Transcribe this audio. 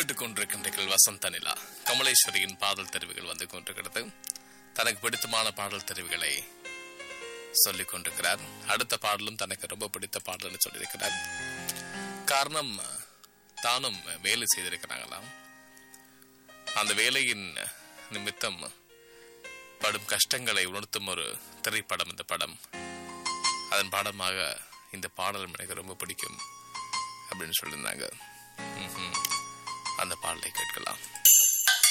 கேட்டுக்கொண்டிருக்கின்றீர்கள் வசந்த நிலா. கமலேஸ்வரியின் பாடல் தெரிவுகள் வந்து கொண்டிருக்கிறது. தனக்கு பிடித்தமான பாடல் தெரிவுகளை சொல்லிக் கொண்டிருக்கிறார். அடுத்த பாடலும் தனக்கு ரொம்ப பிடித்த பாடல்னு சொல்லியிருக்கிறார். காரணம், தானும் வேலை செய்திருக்கிறாங்களாம். அந்த வேலையின் நிமித்தம் படும் கஷ்டங்களை உணர்த்தும் ஒரு திரைப்படம் இந்த படம். அதன் பாடமாக இந்த பாடல் எனக்கு ரொம்ப பிடிக்கும் அப்படின்னு சொல்லியிருந்தாங்க. அந்த பாடலை கேட்கலாம்.